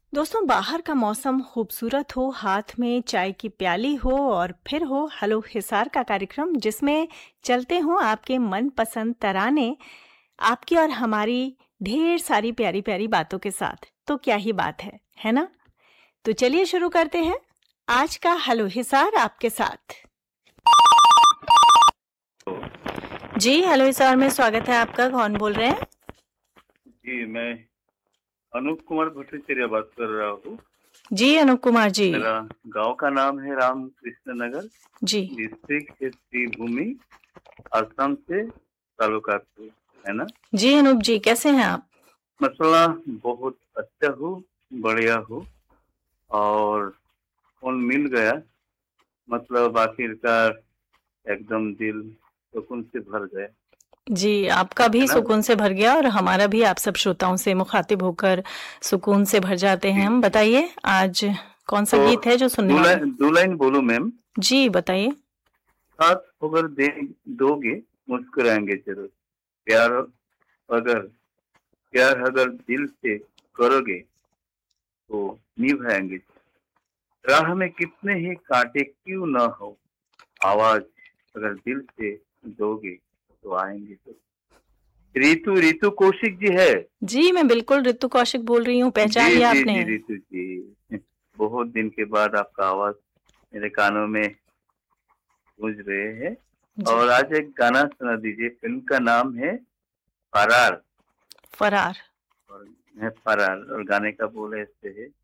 दोस्तों, बाहर का मौसम खूबसूरत हो, हाथ में चाय की प्याली हो और फिर हो हेलो हिसार का कार्यक्रम जिसमें चलते हों आपके मनपसंद तराने, आपकी और हमारी ढेर सारी प्यारी-प्यारी बातों के साथ। तो क्या ही बात है ना? तो चलिए शुरू करते हैं आज का हेलो हिसार आपके साथ। जी, हेलो हिसार में स्वागत है आपका। कौन बोल रहे हैं? जी, मैं अनूप कुमार भट्टाचार्य बात कर रहा हूँ। जी, अनूप कुमार जी। मेरा गांव का नाम है रामकृष्ण नगर, जी। डिस्ट्रिक्ट है श्रीभूमि, असम से तालुका से, है ना। जी, अनूप जी कैसे हैं आप? मसला बहुत अच्छा हूँ, बढ़िया हूँ और फोन मिल गया, मतलब आखिरकार एकदम दिल सुकून से भर गया, जी, आपका है भी ना। सुकून से भर गया और हमारा भी आप सब श्रोताओं से मुखातिब होकर सुकून से भर जाते हैं जी हम। बताइए आज कौन-सा तो गीत है जो सुनने वाले हैं? दो लाइन बोलूं मैम। जी, बताइए। साथ अगर दे दोगे मुस्कुराएंगे जरूर। प्यार अगर प्यार अगर दिल से करोगे तो निभाएंगे। राह में कितने ही कांटे क्यों न हो, आवाज अगर दिल से दोगे तो आएंगे तो। रितु रितु कौशिक जी है। जी, मैं बिल्कुल ऋतु कौशिक बोल रही हूँ, जी पहचान लिया जी आपने? जी रितु जी, बहुत दिन के बाद आपका आवाज मेरे कानों में गूंज रहे हैं। जी, और आज एक गाना सुना दीजिए, फिल्म का नाम है फरार। फरार। और मैं फरार, और गाने का बोल ऐसे है।